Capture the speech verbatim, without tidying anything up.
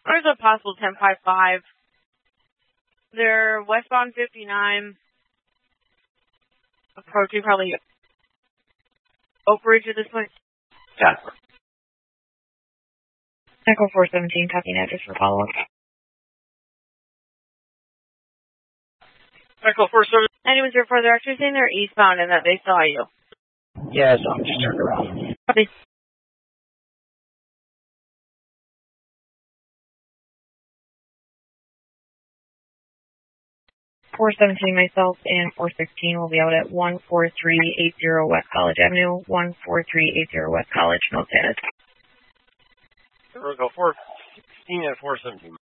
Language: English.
There's a possible ten five five. They're westbound fifty-nine. Approaching probably Oak Ridge at this point. Yeah. Echo four seventeen, copying address for follow-up. Echo four seventeen. And was there further actually saying they're eastbound and that they saw you? Yes, I'm just turned around. Copy. four seventeen myself and four sixteen will be out at one four three eight zero West College Avenue, one four three eight zero West College, North Sands. Here we go, four sixteen and four seventeen.